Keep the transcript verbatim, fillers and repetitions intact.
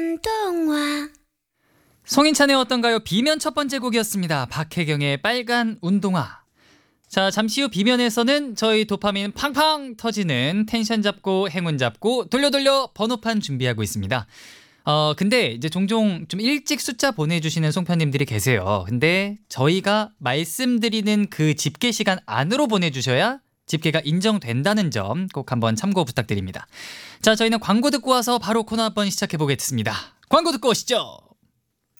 운동화. 송인찬의 어떤가요? 비면 첫 번째 곡이었습니다. 박혜경의 빨간 운동화. 자, 잠시 후 비면에서는 저희 도파민 팡팡 터지는 텐션 잡고 행운 잡고 돌려 돌려 번호판 준비하고 있습니다. 어 근데 이제 종종 좀 일찍 숫자 보내주시는 송편님들이 계세요. 근데 저희가 말씀드리는 그 집계 시간 안으로 보내주셔야 집계가 인정된다는 점 꼭 한번 참고 부탁드립니다. 자, 저희는 광고 듣고 와서 바로 코너 한번 시작해 보겠습니다. 광고 듣고 오시죠.